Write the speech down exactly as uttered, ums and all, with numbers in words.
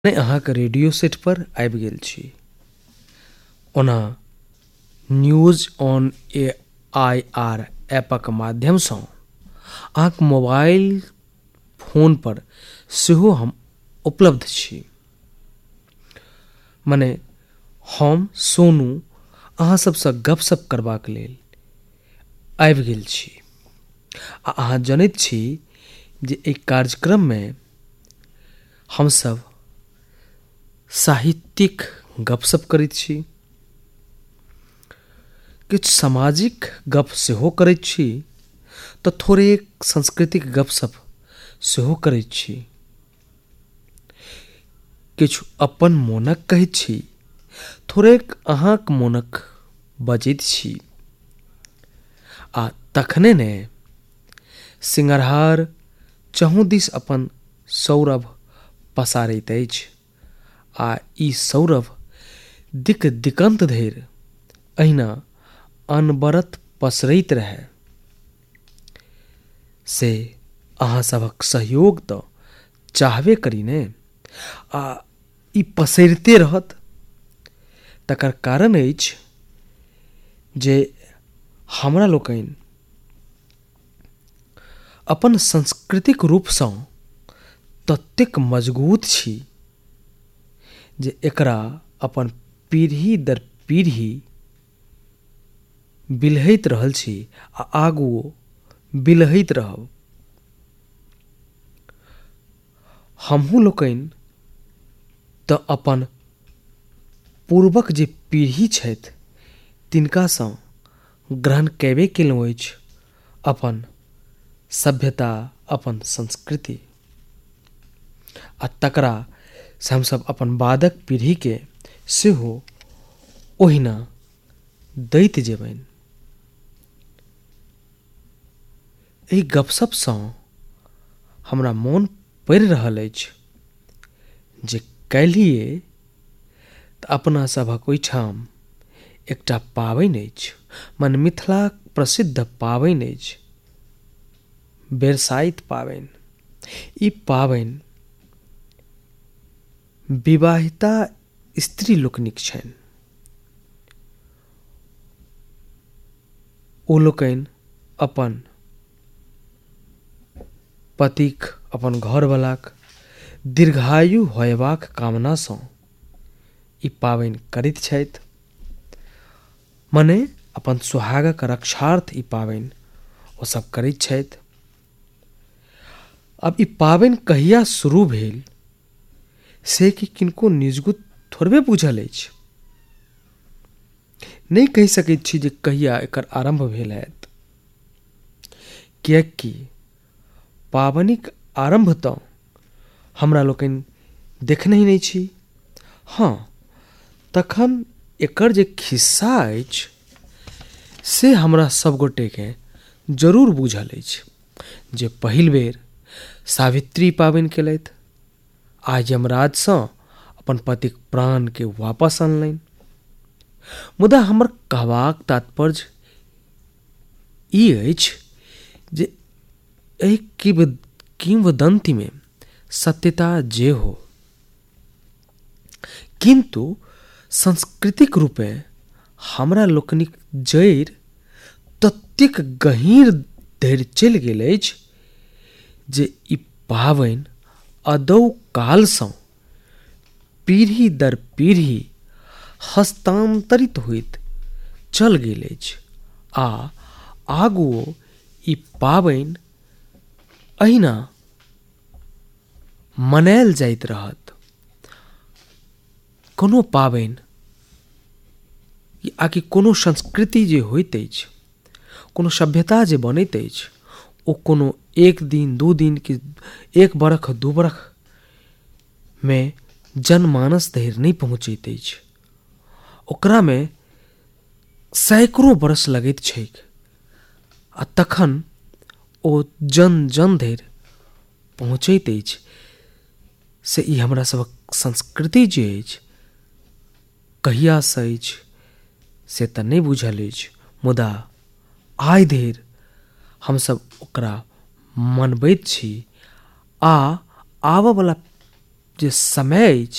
ने अहाँके radio set पर आबि गेल छी। ओना news on A I R ऐपक माध्यमसँ अहाँक मोबाइल फोन पर सेहो हम उपलब्ध छी। मने हम सोनू अहाँ सबसँ गपशप करबाक लेल आबि गेल छी। आ अहाँ जनैत छी जे एहि कार्यक्रममे हमसब साहित्यिक गपशप करैत छी, किछु सामाजिक गप सेहो करैत छी, तऽ थोड़ेक सांस्कृतिक गपशप सेहो करैत छी, किछु अपन मोनक कहैत छी, थोड़ेक अहाँक मोनक बजैत छी। आ तखने ने सिंगरहार चहुँ दिस अपन सौरभ पसारैत अछि आ ई सौरभ दिक दिगंत धरि अहिना अनबरत पसरैत रहए। से अहाँ सभक सहयोग तऽ चाहबे करी ने, आ ई पसरिते रहत। तकर कारण अछि जे हमरा लोकनि अपन सांस्कृतिक रूपसँ ततेक मजगूत छी जे एकरा अपन पीढ़ी दर पीढ़ी बिलहैत रहल छी आ आगुओ बिलहैत रहब। हमहूँ लोकनि तऽ अपन पूर्वक जे पीढ़ी छथि तिनकासँ ग्रहण कयबे केलहुँ अछि अपन सभ्यता, अपन संस्कृति, आ तकरा से हमसब अपन बादक पीढ़ीके सेहो ओहिना दैत जेबनि। एहि गपशपसँ हमरा मोन पड़ि रहल अछि जे काल्हिए तऽ अपना सभक ओहिठाम एकटा पाबनि अछि, मन मिथिलाक प्रसिद्ध पाबनि अछि बरसाइत पाबनि। ई पाबनि विवाहिता स्त्री लोकनिक छनि। ओ लोकनि अपन पतिक, अपन घरवलाक दीर्घायु होयबाक कामनासँ ई पाबनि करैत छथि। मने अपन सुहागक रक्षार्थ ई पाबनि ओसभ करैत छथि। अब ई पाबनि कहिया शुरू भेल से कि किनको निजगुत थोड़बे बुझल अछि। नहि कहि सकैत छी जे कहिया एकर आरंभ भेल हैत, किएकि पाबनिक आरंभ तऽ हमरा लोकनि देखने ही नहि छी। हाँ, तखन एकर जे खिस्सा अछि से हमरा सब गोटेके जरूर बुझल अछि जे पहिल बेर सावित्री पाबनि केलथि आ यमराजसँ अपन पतिक प्राणके वापस अनलनि। मुदा हमर कहबाक तात्पर्य ई अछि जे एहि किंवदंतीमे सत्यता जे हो, किंतु सांस्कृतिक रूपे हमरा लोकनिक जड़ि ततेक गहींर धरि चलि गेल अछि जे ई पाबनि अदौ कालसँ पीढ़ी दर पीढ़ी हस्तांतरित होइत चल गेल अछि आ आगुओ ई पाबनि अहिना मनायल जाइत रहत। कोनो पाबनि आकि कोनो संस्कृति जे होइत अछि, कोनो सभ्यता जे बनैत अछि, ओ कोनो एक दिन दू दिन के एक बरख दू बरख में जनमानस धरि नहीं पहुँचैत अछि। ओकरामे सैकड़ों बरस लगैत छैक आ तखन ओ जन जन धरि पहुँचैत अछि। से ई हमरा सभक संस्कृति जे अछि कहियासँ अछि से तऽ नहि बुझल अछि, मुदा आइ धरि हमसब ओकरा मनबैत छी आ आबयवला जे समय अछि